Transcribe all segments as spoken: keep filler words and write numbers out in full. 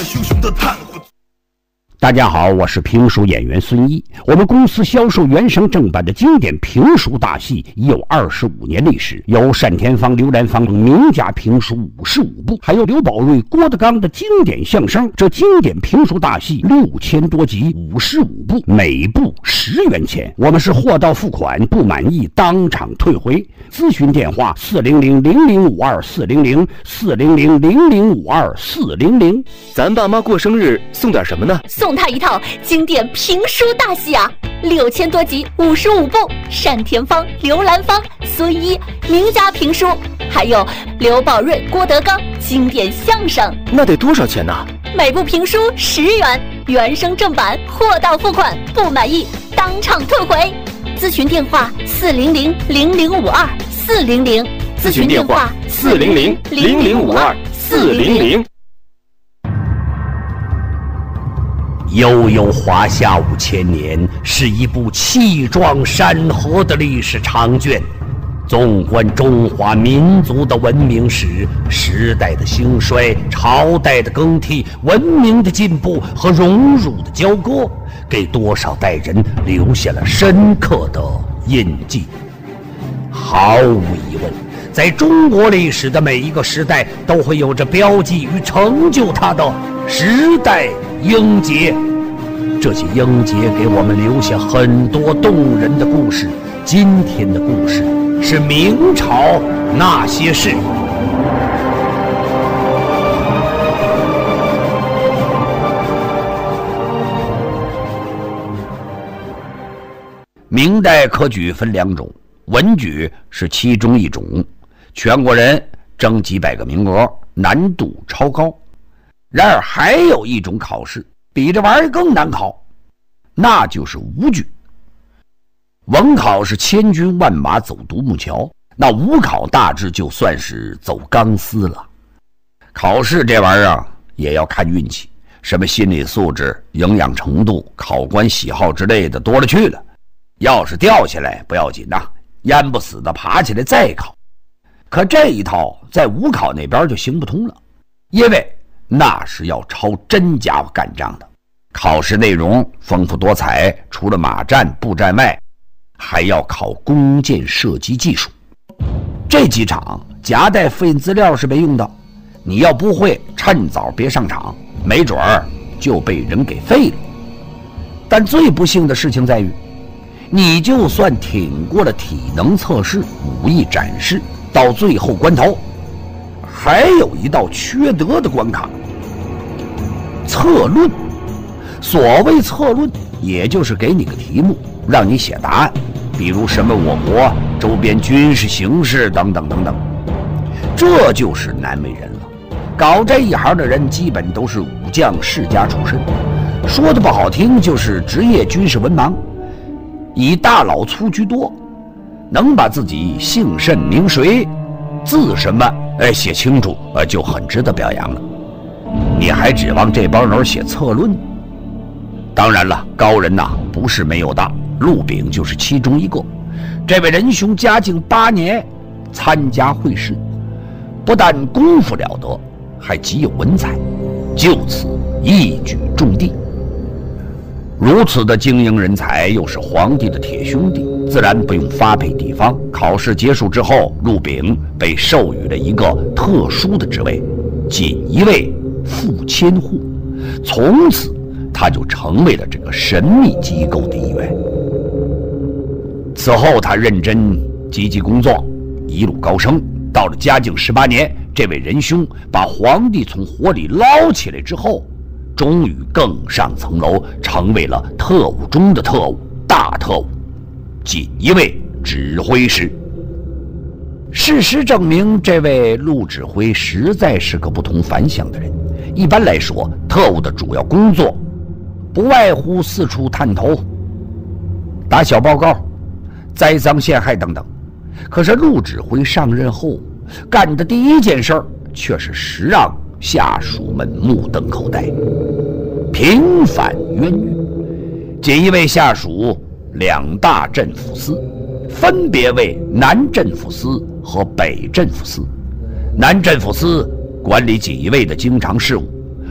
熊熊的炭火。 大家好，我是评书演员孙一。我们公司销售原声正版的经典评书大戏已有二十五年历史，有单田芳、刘兰芳名家评书五十五部，还有刘宝瑞、郭德纲的经典相声。这经典评书大戏六千多集，五十五部，每部十元钱。我们是货到付款，不满意当场退回。咨询电话：四零零零零五二四零零四零零零零五二四零零。 咱爸妈过生日送点什么呢？ 送他一套经典评书大戏啊，六千多集，五十五部，单田芳、刘兰芳、孙一名家评书，还有刘宝瑞、郭德纲经典相声。 那得多少钱呢？ 每部评书十元，原声正版，货到付款，不满意当场退回。咨询电话：四零零零零五二四零零。 咨询电话：四零零零零五二四零零。 悠悠华夏五千年是一部气壮山河的历史长卷，纵观中华民族的文明史，时代的兴衰，朝代的更替，文明的进步和荣辱的交割，给多少代人留下了深刻的印记。毫无疑问，在中国历史的每一个时代都会有着标记与成就它的时代英杰，这些英杰给我们留下很多动人的故事。今天的故事是明朝那些事。明代科举分两种，文举是其中一种，全国人争几百个名额，难度超高。然而还有一种考试比这玩意儿更难考，那就是武举。文考是千军万马走独木桥，那武考大致就算是走钢丝了。考试这玩意儿啊，也要看运气，什么心理素质、营养程度、考官喜好之类的多了去了。要是掉下来不要紧呐、啊，淹不死的爬起来再考。可这一套在武考那边就行不通了，因为那是要抄真家伙干仗的。考试内容丰富多彩，除了马战、步战外，还要考弓箭射击技术。这几场夹带复印资料是没用的，你要不会，趁早别上场，没准儿就被人给废了。但最不幸的事情在于，你就算挺过了体能测试、武艺展示，到最后关头，还有一道缺德的关卡——策论。所谓策论，也就是给你个题目，让你写答案，比如什么我国周边军事形势等等等等。这就是难为人了。搞这一行的人基本都是武将世家出身，说的不好听就是职业军事文盲，以大老粗居多，能把自己姓甚名谁、字什么哎写清楚，呃就很值得表扬了。你还指望这帮人写策论？当然了，高人呐不是没有的，陆炳就是其中一个。这位仁兄嘉靖八年参加会试，不但功夫了得，还极有文采，就此一举中第。如此的精英人才，又是皇帝的铁兄弟，自然不用发配地方。考试结束之后，陆炳被授予了一个特殊的职位——锦衣卫副千户。从此他就成为了这个神秘机构的一员。此后他认真积极工作，一路高升。到了嘉靖十八年，这位仁兄把皇帝从火里捞起来之后，终于更上层楼，成为了特务中的特务，大特务，锦衣卫指挥使。事实证明，这位陆指挥实在是个不同凡响的人。一般来说，特务的主要工作不外乎四处探头、打小报告、栽赃陷害等等。可是陆指挥上任后干的第一件事儿，却是实让下属们目瞪口呆。平反冤狱，锦衣卫下属两大镇抚司，分别为南镇抚司和北镇抚司。南镇抚司管理锦衣卫的经常事务，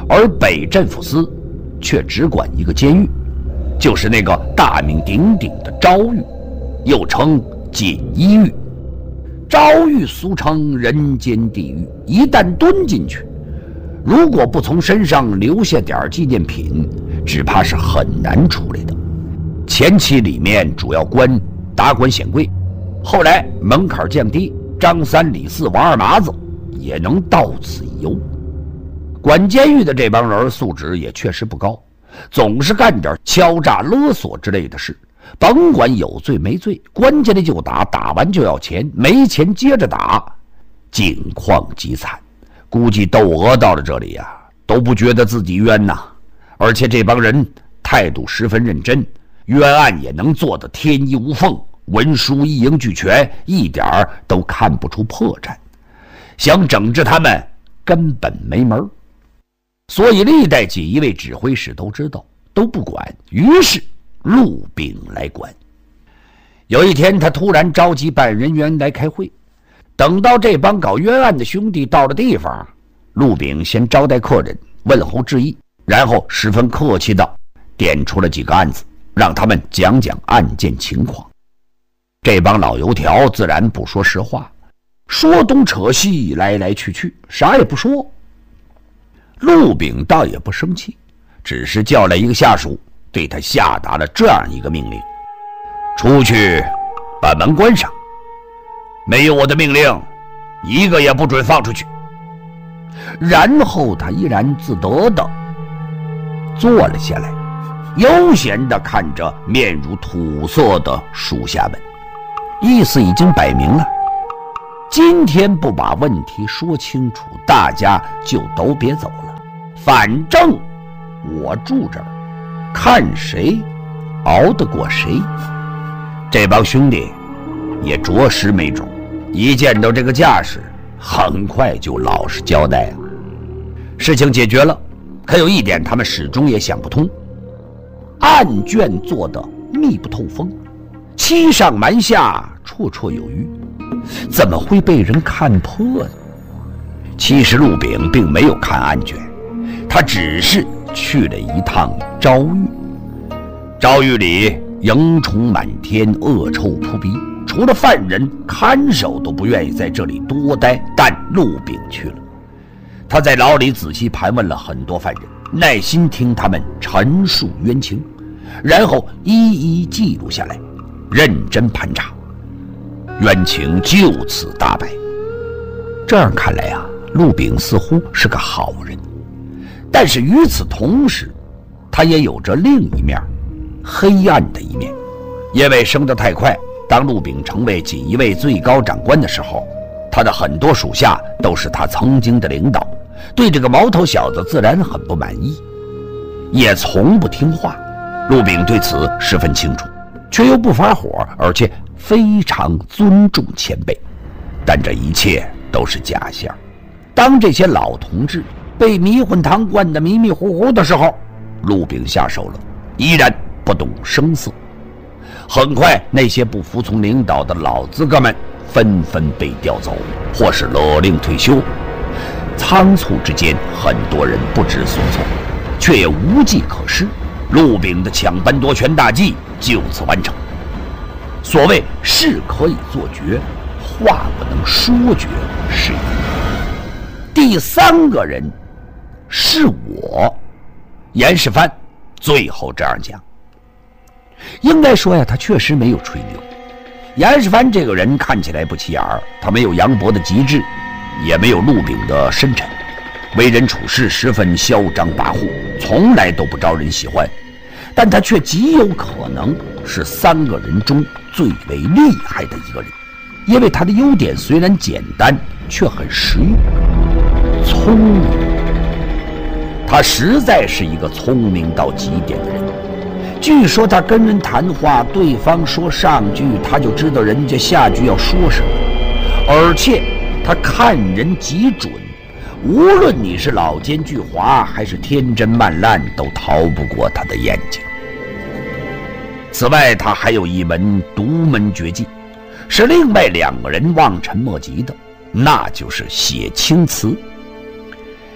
而北镇抚司却只管一个监狱，就是那个大名鼎鼎的昭狱，又称锦衣狱。昭狱俗称人间地狱，一旦蹲进去，如果不从身上留下点纪念品，只怕是很难出来的。前期里面主要关达官显贵，后来门槛降低，张三李四王二麻子也能到此一游。管监狱的这帮人素质也确实不高，总是干点敲诈勒索之类的事，甭管有罪没罪，关进来就打，打完就要钱，没钱接着打，境况极惨。估计窦娥到了这里呀、啊，都不觉得自己冤呐。而且这帮人态度十分认真，冤案也能做得天衣无缝，文书一应俱全，一点儿都看不出破绽。想整治他们根本没门，所以历代锦衣卫指挥使都知道，都不管。于是陆炳来管。有一天，他突然召集办案人员来开会。等到这帮搞冤案的兄弟到了地方，陆炳先招待客人，问候致意，然后十分客气地点出了几个案子，让他们讲讲案件情况。这帮老油条自然不说实话，说东扯西，来来去去，啥也不说。陆炳倒也不生气，只是叫来一个下属，对他下达了这样一个命令：出去把门关上，没有我的命令，一个也不准放出去。然后他依然自得地坐了下来，悠闲地看着面如土色的属下们，意思已经摆明了，今天不把问题说清楚，大家就都别走了，反正我住这儿，看谁熬得过谁。这帮兄弟也着实没种，一见到这个架势，很快就老实交代啊。事情解决了，可有一点他们始终也想不通：案卷做得密不透风，欺上瞒下，绰绰有余，怎么会被人看破呢？其实陆炳并没有看案卷，他只是去了一趟昭狱。昭狱里蝇虫满天，恶臭扑鼻，除了犯人，看守都不愿意在这里多待，但陆炳去了。他在牢里仔细盘问了很多犯人，耐心听他们陈述冤情，然后一一记录下来，认真盘查，冤情就此大白。这样看来啊，陆炳似乎是个好人，但是与此同时，他也有着另一面，黑暗的一面。因为升得太快，当陆炳成为锦衣卫最高长官的时候，他的很多属下都是他曾经的领导，对这个毛头小子自然很不满意，也从不听话。陆炳对此十分清楚，却又不发火，而且非常尊重前辈。但这一切都是假象。当这些老同志被迷魂汤灌得迷迷糊糊的时候，陆炳下手了，依然不动声色。很快，那些不服从领导的老资格们纷纷被调走，或是勒令退休。仓促之间，很多人不知所措，却也无计可施。陆炳的抢班夺权大计就此完成。所谓事可以做绝，话不能说绝，是一。第三个人是我，严世蕃最后这样讲。应该说呀，他确实没有吹牛。严世蕃这个人看起来不起眼儿，他没有杨博的机智，也没有陆炳的深沉，为人处事十分嚣张跋扈，从来都不招人喜欢。但他却极有可能是三个人中最为厉害的一个人，因为他的优点虽然简单，却很实用。聪明，他实在是一个聪明到极点的人。据说他跟人谈话，对方说上句，他就知道人家下句要说什么，而且他看人极准，无论你是老奸巨猾还是天真烂漫，都逃不过他的眼睛。此外，他还有一门独门绝技，是另外两个人望尘莫及的，那就是写青词。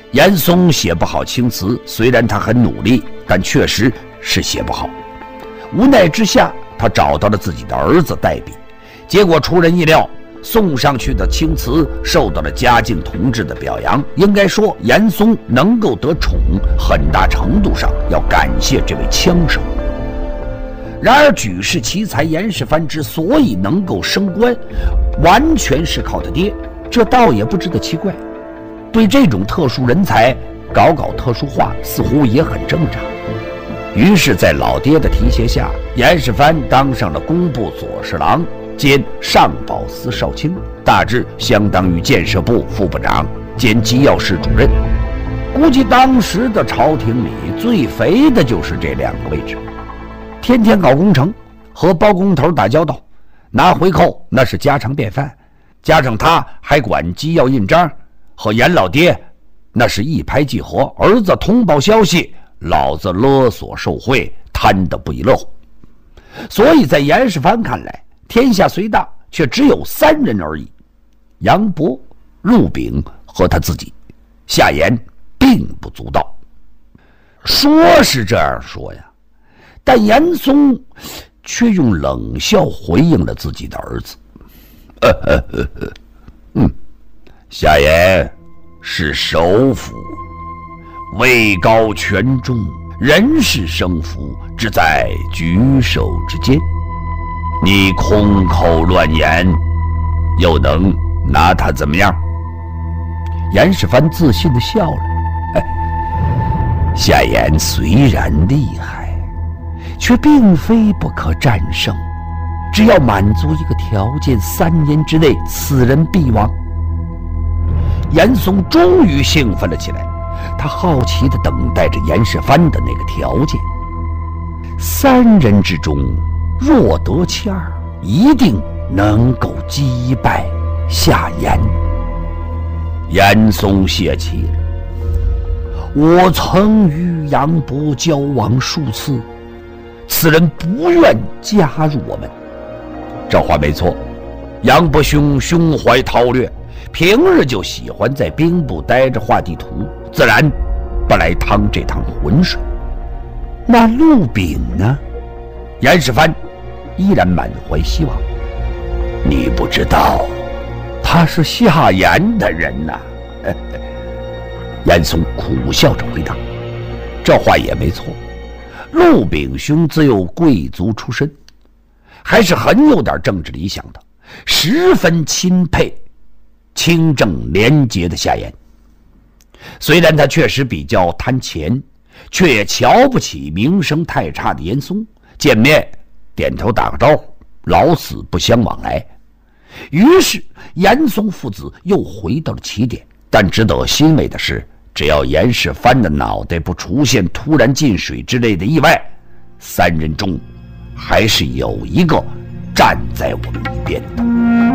严嵩写不好青词，虽然他很努力，但确实是写不好。无奈之下，他找到了自己的儿子代笔，结果出人意料，送上去的青词受到了嘉靖同志的表扬。应该说，严嵩能够得宠，很大程度上要感谢这位枪手。然而举世奇才严世蕃之所以能够升官，完全是靠他爹，这倒也不值得奇怪。对这种特殊人才搞搞特殊化，似乎也很正常。于是在老爹的提携下，严世蕃当上了工部左侍郎兼上保司少卿，大致相当于建设部副部长兼机要室主任。估计当时的朝廷里最肥的就是这两个位置，天天搞工程，和包工头打交道，拿回扣那是家常便饭。加上他还管机要印章，和严老爹那是一拍即合。儿子通报消息，老子勒索受贿，贪得不亦乐乎。所以在严世蕃看来，天下虽大，却只有三人而已：杨博、陆炳和他自己。夏言并不足道。说是这样说呀，但严嵩却用冷笑回应了自己的儿子。呵呵呵呵嗯，夏言是首辅，位高权重，人事生福，只在举手之间。你空口乱言，又能拿他怎么样？严世蕃自信地笑了。哎，夏言虽然厉害，却并非不可战胜。只要满足一个条件，三年之内此人必亡。严嵩终于兴奋了起来，他好奇地等待着严世蕃的那个条件。三人之中，若得其二，一定能够击败夏言。严嵩泄气了。我曾与杨博交往数次，此人不愿加入我们。这话没错，杨伯兄胸怀韬略，平日就喜欢在兵部待着画地图，自然不来趟这趟浑水。那陆炳呢？严世蕃依然满怀希望。你不知道，他是夏言的人呐、啊。严嵩苦笑着回答：“这话也没错，陆炳兄自幼贵族出身。”还是很有点政治理想的，十分钦佩清正廉洁的夏言。虽然他确实比较贪钱，却也瞧不起名声太差的严嵩。见面点头打个招呼，老死不相往来。于是严嵩父子又回到了起点。但值得欣慰的是，只要严世蕃的脑袋不出现突然进水之类的意外，三人中还是有一个站在我们一边的。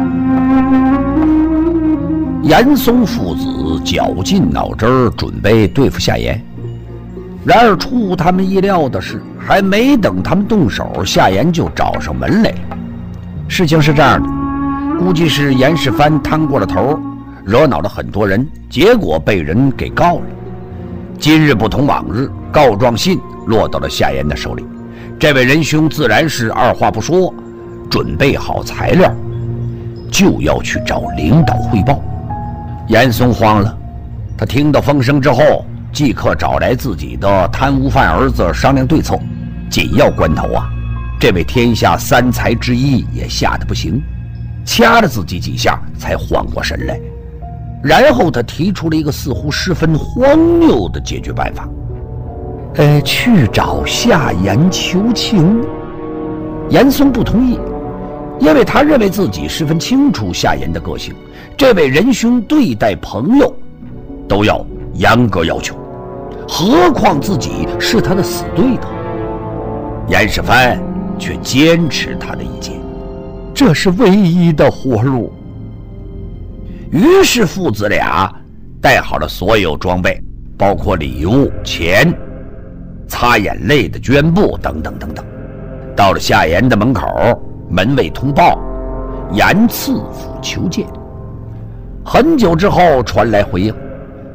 严嵩父子绞尽脑汁儿准备对付夏言，然而出乎他们意料的是，还没等他们动手，夏言就找上门来了。事情是这样的，估计是严世蕃贪过了头，惹恼了很多人，结果被人给告了。今日不同往日，告状信落到了夏言的手里。这位仁兄自然是二话不说，准备好材料，就要去找领导汇报。严嵩慌了，他听到风声之后，即刻找来自己的贪污犯儿子商量对策。紧要关头啊，这位天下三才之一也吓得不行，掐了自己几下才缓过神来。然后他提出了一个似乎十分荒谬的解决办法。呃，去找夏言求情。严嵩不同意，因为他认为自己十分清楚夏言的个性，这位仁兄对待朋友都要严格要求，何况自己是他的死对头。严世蕃却坚持他的意见，这是唯一的活路。于是父子俩带好了所有装备，包括礼物、钱、擦眼泪的绢布等等等等，到了夏言的门口，门卫通报严赐府求见。很久之后传来回应，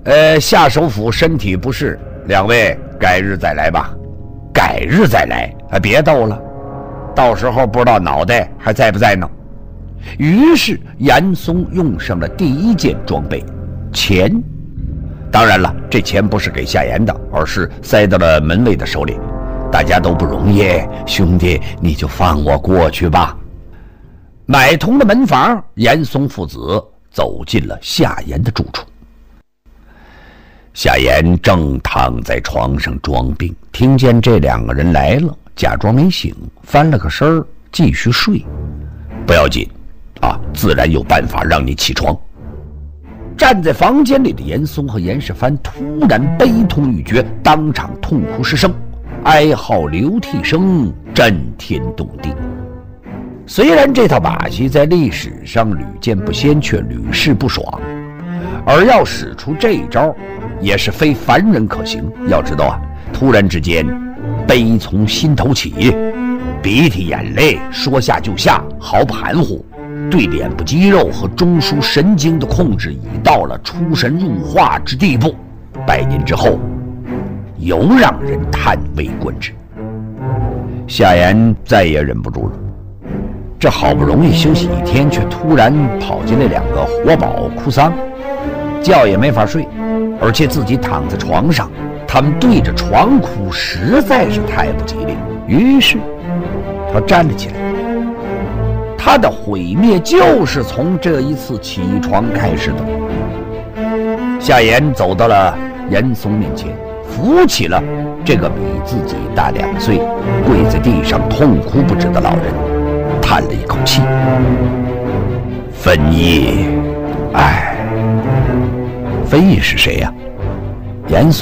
呃，夏首府身体不适，两位改日再来吧。改日再来啊，别逗了，到时候不知道脑袋还在不在呢。于是严嵩用上了第一件装备，钱。当然了，这钱不是给夏言的，而是塞到了门卫的手里。大家都不容易，兄弟，你就放我过去吧。买通了门房，严嵩父子走进了夏言的住处。夏言正躺在床上装病，听见这两个人来了，假装没醒，翻了个身儿继续睡。不要紧啊，自然有办法让你起床。站在房间里的严嵩和严世蕃突然悲痛欲绝，当场痛哭失声，哀嚎流涕声震天动地。虽然这套把戏在历史上屡见不鲜，却屡试不爽，而要使出这招也是非凡人可行。要知道啊，突然之间悲从心头起，鼻涕眼泪说下就下，毫不含糊，对脸部肌肉和中枢神经的控制已到了出神入化之地步，百年之后尤让人叹为观止。夏言再也忍不住了，这好不容易休息一天，却突然跑进来两个活宝哭丧，觉也没法睡，而且自己躺在床上，他们对着床哭，实在是太不吉利。于是他站了起来，他的毁灭就是从这一次起床开始的。夏言走到了严嵩面前，扶起了这个比自己大两岁、跪在地上痛哭不止的老人，叹了一口气：“分义，哎，分义是谁呀？”严嵩